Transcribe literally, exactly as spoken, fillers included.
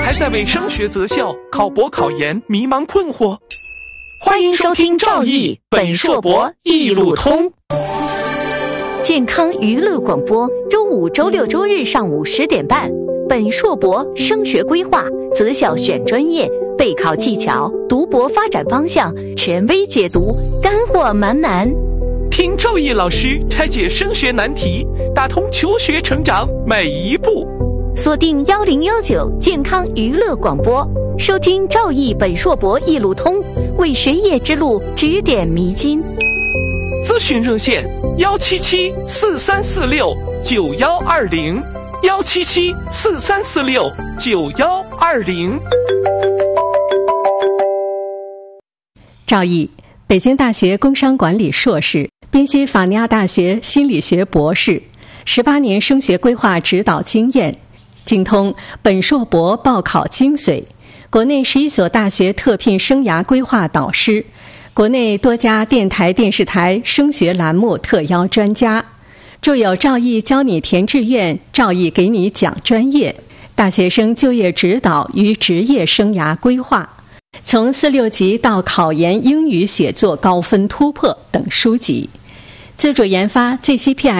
还在为升学择校、考博考研迷茫困惑？ 欢迎收听赵毅本硕博一路通。健康娱乐广播，周五、周六、周日上午十点半。本硕博升学规划、择校选专业、备考技巧、读博发展方向，权威解读，干货满满。 听赵毅老师拆解升学难题，打通求学成长每一步。 锁定幺零幺九健康娱乐广播，收听赵毅本硕博一路通，为学业之路指点迷津。 咨询热线：幺七七四三四六九幺二零，幺七七四三四六九幺二零。 赵毅，北京大学工商管理硕士，宾夕法尼亚大学心理学博士，十八年升学规划指导经验，精通本硕博报考精髓，国内十一所大学特聘生涯规划导师，国内多家电台电视台升学栏目特邀专家，著有《赵毅教你填志愿》《赵毅给你讲专业》《大学生就业指导与职业生涯规划》，从四六级到考研英语写作高分突破等书籍，自主研发 G C P I